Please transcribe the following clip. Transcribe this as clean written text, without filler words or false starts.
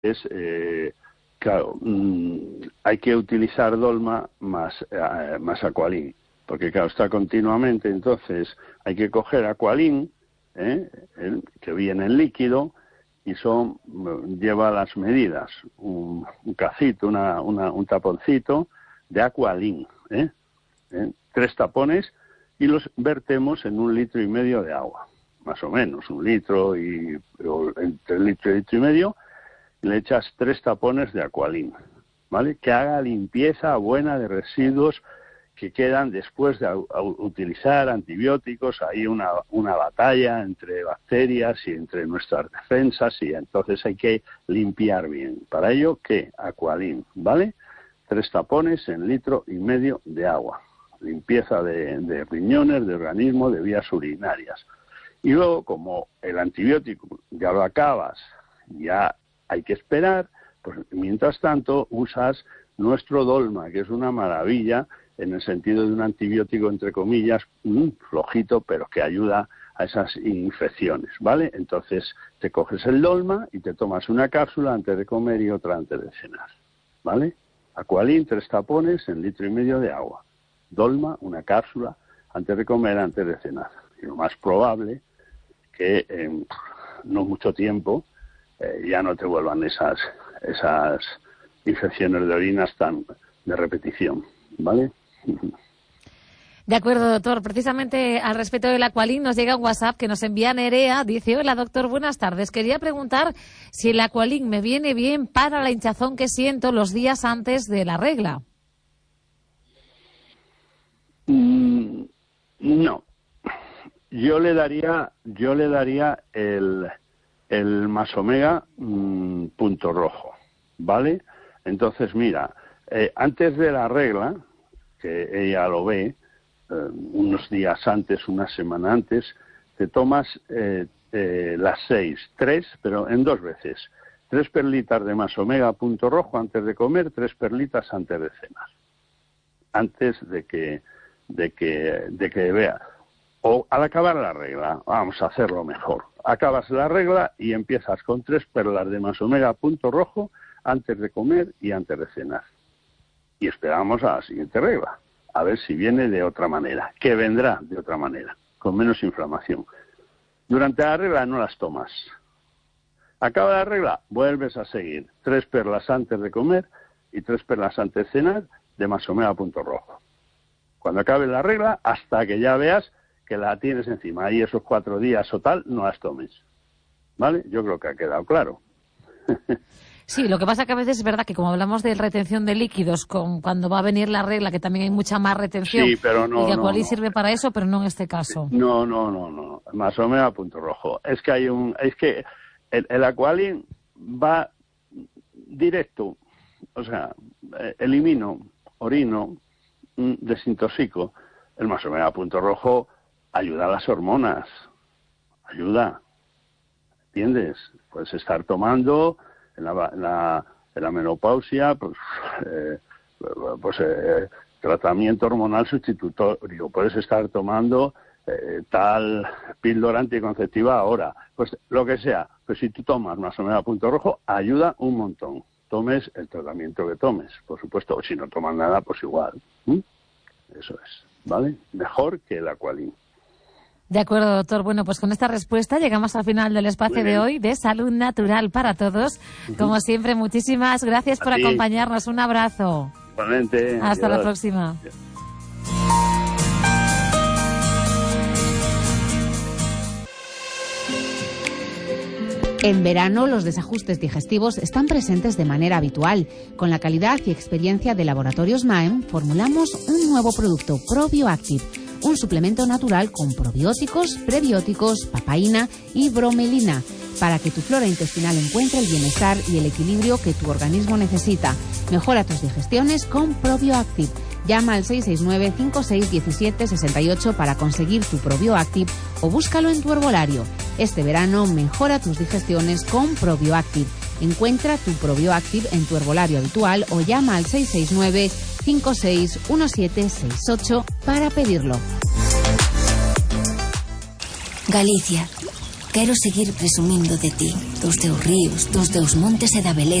Claro, hay que utilizar Dolma más Aqualin, porque claro, está continuamente, entonces hay que coger Aqualin, que viene en líquido, y lleva las medidas, un cacito, un taponcito de Aqualin, 3 tapones, y los vertemos en 1,5 litros de agua, más o menos, 1 litro o entre 1 litro y 1,5 litros, y le echas 3 tapones de Aqualin, ¿vale? Que haga limpieza buena de residuos que quedan después de utilizar antibióticos. Hay una batalla entre bacterias y entre nuestras defensas, y entonces hay que limpiar bien. Para ello, ¿qué? Aqualin, ¿vale? 3 tapones en 1,5 litros de agua. Limpieza de riñones, de organismo, de vías urinarias. Y luego, como el antibiótico ya lo acabas, ya hay que esperar, pues mientras tanto usas nuestro Dolma, que es una maravilla en el sentido de un antibiótico, entre comillas, flojito, pero que ayuda a esas infecciones, ¿vale? Entonces te coges el Dolma y te tomas una cápsula antes de comer y otra antes de cenar, ¿vale? Aqualin, 3 tapones en 1,5 litros de agua. Dolma, una cápsula antes de comer, antes de cenar. Y lo más probable que en no mucho tiempo ya no te vuelvan esas infecciones de orinas tan de repetición, ¿vale? De acuerdo, doctor. Precisamente al respecto del Aqualin nos llega un WhatsApp que nos envía Nerea. Dice: hola, doctor, buenas tardes. Quería preguntar si el Aqualin me viene bien para la hinchazón que siento los días antes de la regla. No. Yo le daría el Más Omega punto rojo, ¿vale? Entonces, mira, antes de la regla, que ella lo ve, unos días antes, una semana antes, te tomas las 3, pero en 2 veces. 3 perlitas de Más Omega punto rojo antes de comer, 3 perlitas antes de cenar. Antes de que vea. O al acabar la regla, vamos a hacerlo mejor. Acabas la regla y empiezas con 3 perlas de Más Omega punto rojo antes de comer y antes de cenar. Y esperamos a la siguiente regla, a ver si viene de otra manera, que vendrá de otra manera, con menos inflamación. Durante la regla no las tomas. Acaba la regla, vuelves a seguir. 3 perlas antes de comer y 3 perlas antes de cenar de Más Omega punto rojo. Cuando acabe la regla, hasta que ya veas que la tienes encima, y esos 4 días o tal, no las tomes. ¿Vale? Yo creo que ha quedado claro. Sí, lo que pasa que a veces es verdad que como hablamos de retención de líquidos, cuando va a venir la regla, que también hay mucha más retención, sí, pero no, y que Aqualin sirve para eso, pero no en este caso. No. Más Omega punto rojo. Es que el Aqualin va directo, o sea, elimino, orino, desintoxico. El Más Omega punto rojo ayuda a las hormonas, ayuda, ¿entiendes? Puedes estar tomando en la menopausia, tratamiento hormonal sustitutorio, puedes estar tomando tal píldora anticonceptiva ahora, pues lo que sea, pues si tú tomas Más Omega punto rojo, ayuda un montón. Tomes el tratamiento que tomes, por supuesto, o si no tomas nada, pues igual. Eso es, ¿vale? Mejor que el Aqualin. De acuerdo, doctor. Bueno, pues con esta respuesta llegamos al final del espacio de hoy de Salud Natural para Todos. Como siempre, muchísimas gracias por acompañarnos. Un abrazo. Igualmente. Hasta la próxima. En verano, los desajustes digestivos están presentes de manera habitual. Con la calidad y experiencia de Laboratorios Maem, formulamos un nuevo producto, ProbioActive, un suplemento natural con probióticos, prebióticos, papaína y bromelina, para que tu flora intestinal encuentre el bienestar y el equilibrio que tu organismo necesita. Mejora tus digestiones con ProbioActive. Llama al 669-561768 para conseguir tu ProbioActive o búscalo en tu herbolario. Este verano mejora tus digestiones con ProbioActive. Encuentra tu ProbioActive en tu herbolario habitual o llama al 669-561768 para pedirlo. Galicia, Quero seguir presumindo de ti, dos teus ríos, dos teus montes e da beleza